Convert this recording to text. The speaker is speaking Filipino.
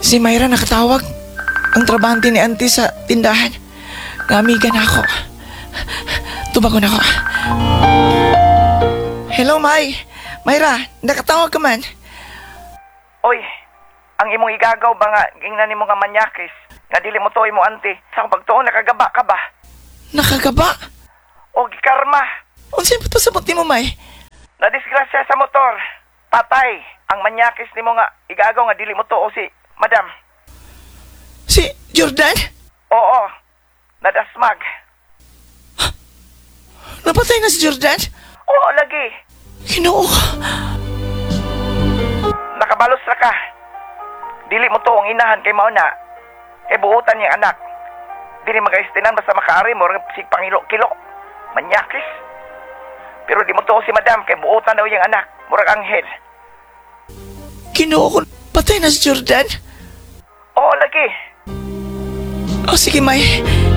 Si Myra nakatawag. Ang trabahante ni auntie sa tindahan. Ngamiga na ako. Tubago na ako. Hello, May. Myra, nakatawag ka man. Oy, ang imong igagaw ba nga gingnan nimo nga manyakis? Nga dili mo tuoy mo ante. Sa pagtuon nakagaba ka ba? Nakagaba? O gikarma. Unsay pa to sa buti mo, May? Nadisgrasya sa motor. Patay. Ang manyakis nimo nga igagaw nga dili mo tuo si Madam. Si Jordan? Oo. Nadasmag. Napatay na si Jordan? Oo, lagi. Ginoo. Nakabalos ra ka. Dili mo tuong inahan kay mauna. Kay buutan niyang anak. Dili magaistinan basta makaari mo sig pangilo-kilo. Manyakis. Pero di mo tuo si Madam kay buutan daw yung anak. Murag anghel. Ginoo ko. Patay na si Jordan? Oo, lagi. Oh, sige, May.